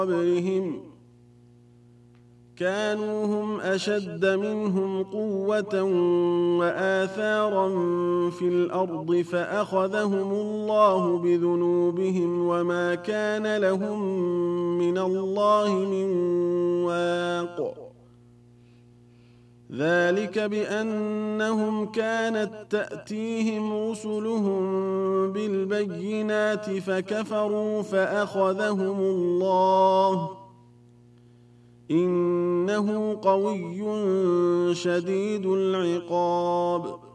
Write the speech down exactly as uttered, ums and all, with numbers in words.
قبلهم كانوا هم أشد منهم قوة وآثارا في الأرض فأخذهم الله بذنوبهم وما كان لهم من الله من واق ذلك بأنهم كانت تأتيهم رسلهم بالبينات فكفروا فأخذهم الله إنه قوي شديد العقاب.